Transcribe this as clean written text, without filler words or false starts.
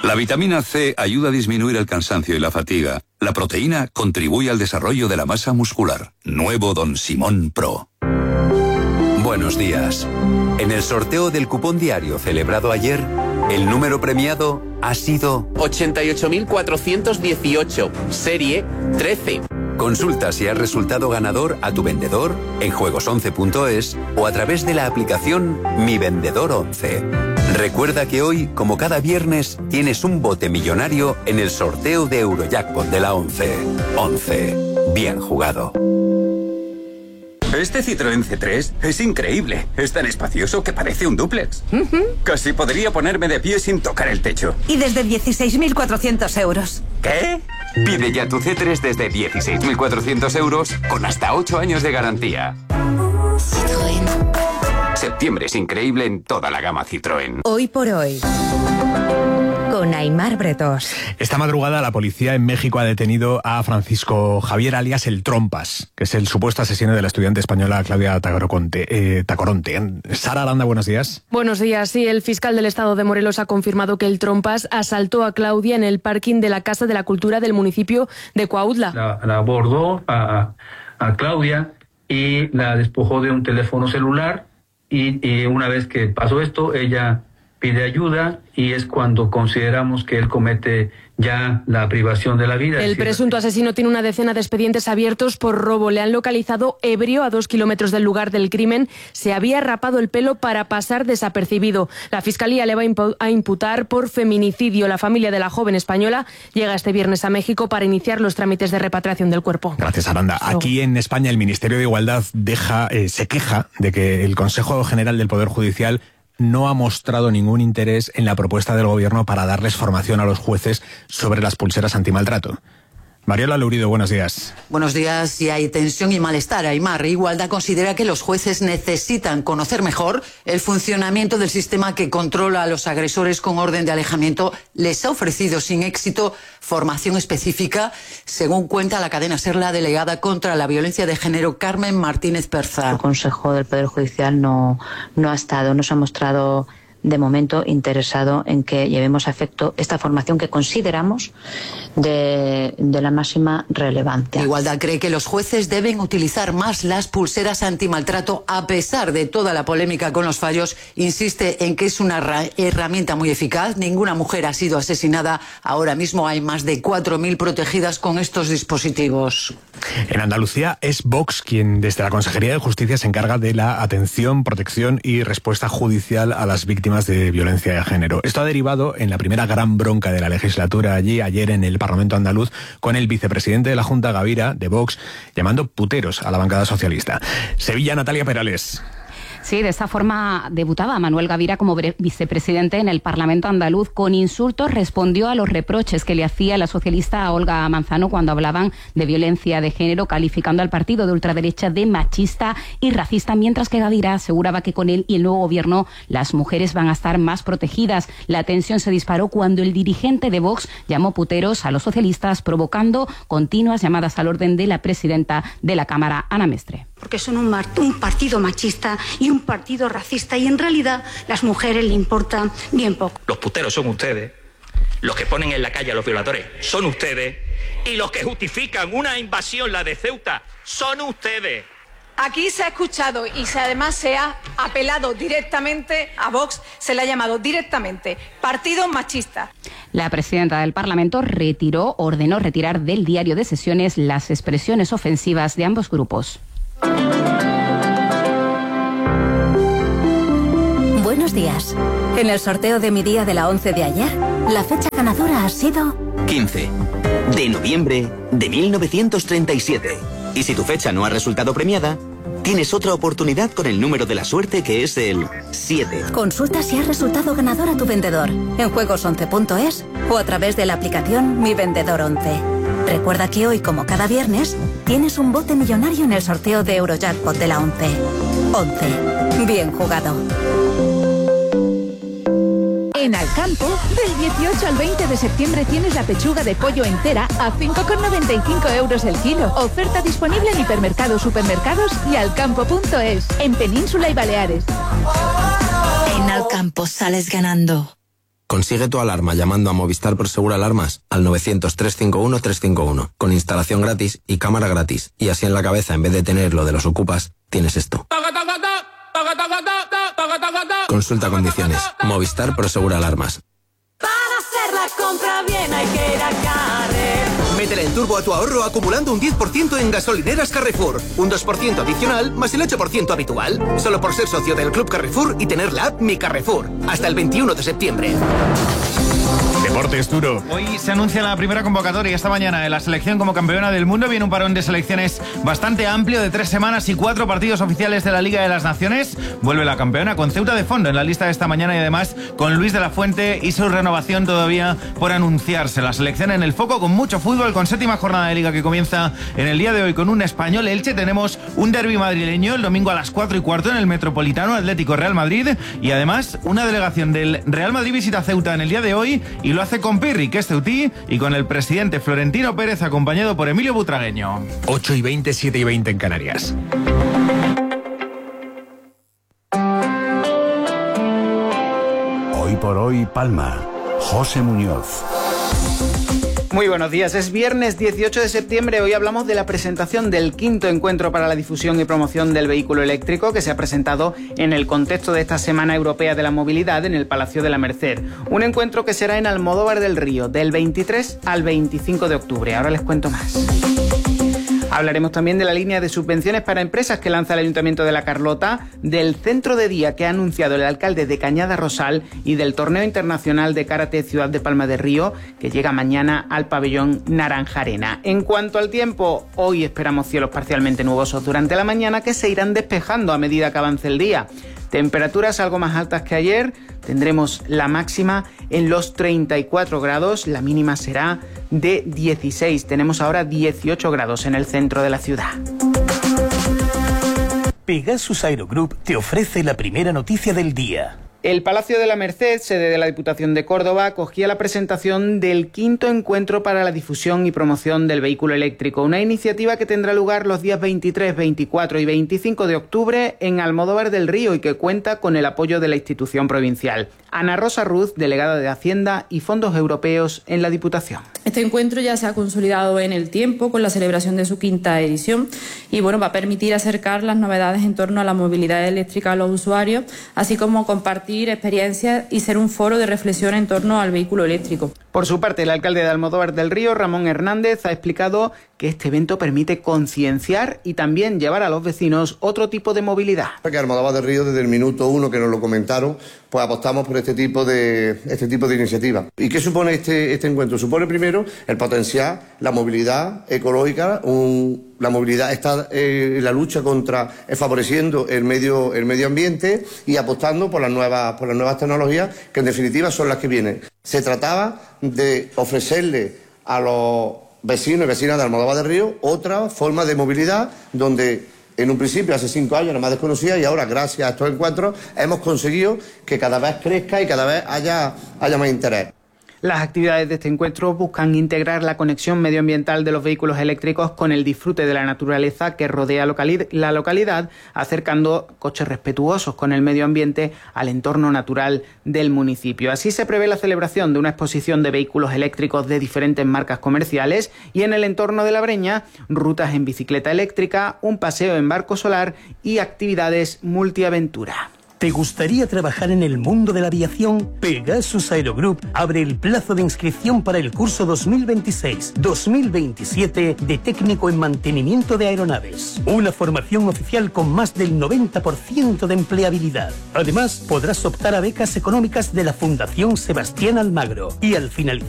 La vitamina C ayuda a disminuir el cansancio y la fatiga. La proteína contribuye al desarrollo de la masa muscular. Nuevo Don Simón Pro. Buenos días. En el sorteo del cupón diario celebrado ayer, el número premiado ha sido 88.418, serie 13. Consulta si has resultado ganador a tu vendedor en juegos11.es o a través de la aplicación Mi Vendedor 11. Recuerda que hoy, como cada viernes, tienes un bote millonario en el sorteo de Eurojackpot de la 11. 11. Bien jugado. Este Citroën C3 es increíble. Es tan espacioso que parece un dúplex. Casi podría ponerme de pie sin tocar el techo. Y desde 16.400 euros. ¿Qué? Pide ya tu C3 desde 16.400 euros con hasta 8 años de garantía. Citroën. Septiembre es increíble en toda la gama Citroën. Hoy por hoy, con Aimar Bretos. Esta madrugada la policía en México ha detenido a Francisco Javier alias El Trompas, que es el supuesto asesino de la estudiante española Claudia Tacoronte. Sara Aranda, buenos días. Buenos días. Sí, el fiscal del estado de Morelos ha confirmado que El Trompas asaltó a Claudia en el parking de la Casa de la Cultura del municipio de Cuautla. La abordó a Claudia y la despojó de un teléfono celular y una vez que pasó esto, ella pide ayuda y es cuando consideramos que él comete ya la privación de la vida. El presunto asesino tiene una decena de expedientes abiertos por robo. Le han localizado ebrio a 2 kilómetros del lugar del crimen. Se había rapado el pelo para pasar desapercibido. La Fiscalía le va a imputar por feminicidio. La familia de la joven española llega este viernes a México para iniciar los trámites de repatriación del cuerpo. Gracias, Aranda. Aquí en España el Ministerio de Igualdad se queja de que el Consejo General del Poder Judicial no ha mostrado ningún interés en la propuesta del gobierno para darles formación a los jueces sobre las pulseras antimaltrato. Mariola Lourido, buenos días. Buenos días. Y hay tensión y malestar. Aimar, Igualdad considera que los jueces necesitan conocer mejor el funcionamiento del sistema que controla a los agresores con orden de alejamiento. Les ha ofrecido sin éxito formación específica, según cuenta la cadena SER, la delegada contra la violencia de género, Carmen Martínez Perza. El Consejo del Poder Judicial no se ha mostrado de momento interesado en que llevemos a efecto esta formación que consideramos de la máxima relevancia. Igualdad cree que los jueces deben utilizar más las pulseras antimaltrato a pesar de toda la polémica con los fallos. Insiste en que es una herramienta muy eficaz. Ninguna mujer ha sido asesinada. Ahora mismo hay más de 4.000 protegidas con estos dispositivos. En Andalucía es Vox quien desde la Consejería de Justicia se encarga de la atención, protección y respuesta judicial a las víctimas de violencia de género. Esto ha derivado en la primera gran bronca de la legislatura allí ayer en el Parlamento andaluz, con el vicepresidente de la Junta, Gavira, de Vox, llamando puteros a la bancada socialista. Sevilla, Natalia Perales. Sí, de esta forma debutaba Manuel Gavira como vicepresidente en el Parlamento andaluz. Con insultos respondió a los reproches que le hacía la socialista Olga Manzano cuando hablaban de violencia de género, calificando al partido de ultraderecha de machista y racista, mientras que Gavira aseguraba que con él y el nuevo gobierno las mujeres van a estar más protegidas. La tensión se disparó cuando el dirigente de Vox llamó puteros a los socialistas, provocando continuas llamadas al orden de la presidenta de la Cámara, Ana Mestre. Porque son un partido machista y un partido racista, y en realidad las mujeres le importan bien poco. Los puteros son ustedes, los que ponen en la calle a los violadores son ustedes, y los que justifican una invasión, la de Ceuta, son ustedes. Aquí se ha escuchado y además se ha apelado directamente a Vox, se le ha llamado directamente partido machista. La presidenta del Parlamento ordenó retirar del diario de sesiones las expresiones ofensivas de ambos grupos. Buenos días. En el sorteo de mi día de la 11 de ayer, la fecha ganadora ha sido 15 de noviembre de 1937. Y si tu fecha no ha resultado premiada, tienes otra oportunidad con el número de la suerte, que es el 7. Consulta si has resultado ganador a tu vendedor en juegos11.es o a través de la aplicación Mi Vendedor 11. Recuerda que hoy, como cada viernes, tienes un bote millonario en el sorteo de Eurojackpot de la 11. 11. Bien jugado. En Alcampo, del 18 al 20 de septiembre tienes la pechuga de pollo entera a 5,95 euros el kilo. Oferta disponible en hipermercados, supermercados y alcampo.es, en Península y Baleares. En Alcampo sales ganando. Consigue tu alarma llamando a Movistar Prosegur Alarmas al 900-351-351, con instalación gratis y cámara gratis. Y así en la cabeza, en vez de tener lo de los ocupas, tienes esto. Consulta condiciones. Movistar Prosegur Alarmas. Para hacer la compra bien hay que ir a Carrefour. Métele el turbo a tu ahorro acumulando un 10% en gasolineras Carrefour. Un 2% adicional más el 8% habitual. Solo por ser socio del Club Carrefour y tener la app Mi Carrefour. Hasta el 21 de septiembre. Deportes duro. Hoy se anuncia la primera convocatoria esta mañana de la selección como campeona del mundo. Viene un parón de selecciones bastante amplio de 3 semanas y 4 partidos oficiales de la Liga de las Naciones. Vuelve la campeona con Ceuta de fondo en la lista de esta mañana y además con Luis de la Fuente y su renovación todavía por anunciarse. La selección en el foco con mucho fútbol, con 7ª jornada de Liga que comienza en el día de hoy con un Español Elche. Tenemos un derbi madrileño el domingo a las 4:15 en el Metropolitano, Atlético Real Madrid, y además una delegación del Real Madrid visita Ceuta en el día de hoy y lo hace con Pirri, que es ceutí, y con el presidente Florentino Pérez acompañado por Emilio Butragueño. 8:20, 7:20 en Canarias. Hoy por hoy, Palma. José Muñoz. Muy buenos días, es viernes 18 de septiembre. Hoy hablamos de la presentación del 5º encuentro para la difusión y promoción del vehículo eléctrico, que se ha presentado en el contexto de esta Semana Europea de la Movilidad en el Palacio de la Merced. Un encuentro que será en Almodóvar del Río, del 23 al 25 de octubre. Ahora les cuento más. Hablaremos también de la línea de subvenciones para empresas que lanza el Ayuntamiento de La Carlota, del centro de día que ha anunciado el alcalde de Cañada Rosal y del torneo internacional de karate Ciudad de Palma de Río, que llega mañana al pabellón Naranja Arena. En cuanto al tiempo, hoy esperamos cielos parcialmente nubosos durante la mañana que se irán despejando a medida que avance el día. Temperaturas algo más altas que ayer, tendremos la máxima en los 34 grados, la mínima será de 16. Tenemos ahora 18 grados en el centro de la ciudad. Pegasus Aerogroup te ofrece la primera noticia del día. El Palacio de la Merced, sede de la Diputación de Córdoba, acogía la presentación del 5º encuentro para la difusión y promoción del vehículo eléctrico, una iniciativa que tendrá lugar los días 23, 24 y 25 de octubre en Almodóvar del Río y que cuenta con el apoyo de la institución provincial. Ana Rosa Ruz, delegada de Hacienda y Fondos Europeos en la Diputación. Este encuentro ya se ha consolidado en el tiempo con la celebración de su 5ª edición y va a permitir acercar las novedades en torno a la movilidad eléctrica a los usuarios, así como compartir experiencias y ser un foro de reflexión en torno al vehículo eléctrico. Por su parte, el alcalde de Almodóvar del Río, Ramón Hernández, ha explicado que este evento permite concienciar y también llevar a los vecinos otro tipo de movilidad. Que Almodóvar del Río, desde el minuto 1 que nos lo comentaron, pues apostamos por este tipo de iniciativas. ¿Y qué supone este encuentro? Supone primero el potenciar la movilidad ecológica, la movilidad está en la lucha contra favoreciendo el medio ambiente y apostando por las nuevas tecnologías que en definitiva son las que vienen. Se trataba de ofrecerle a los vecinos y vecinas de Almodóvar del Río otra forma de movilidad donde en un principio, hace 5 años, era más desconocida y ahora, gracias a estos encuentros, hemos conseguido que cada vez crezca y cada vez haya más interés. Las actividades de este encuentro buscan integrar la conexión medioambiental de los vehículos eléctricos con el disfrute de la naturaleza que rodea la localidad, acercando coches respetuosos con el medio ambiente al entorno natural del municipio. Así se prevé la celebración de una exposición de vehículos eléctricos de diferentes marcas comerciales y en el entorno de La Breña, rutas en bicicleta eléctrica, un paseo en barco solar y actividades multiaventura. ¿Te gustaría trabajar en el mundo de la aviación? Pegasus Aerogroup abre el plazo de inscripción para el curso 2026-2027 de técnico en mantenimiento de aeronaves. Una formación oficial con más del 90% de empleabilidad. Además, podrás optar a becas económicas de la Fundación Sebastián Almagro y al finalizar